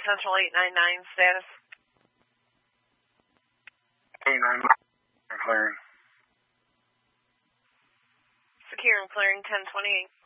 Central 899 status. 899 clearing. Secure and clearing 1028.